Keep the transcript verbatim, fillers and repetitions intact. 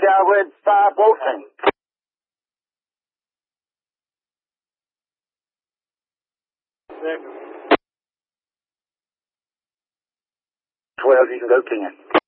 with uh, Bolton. Second. twelve, you can go King.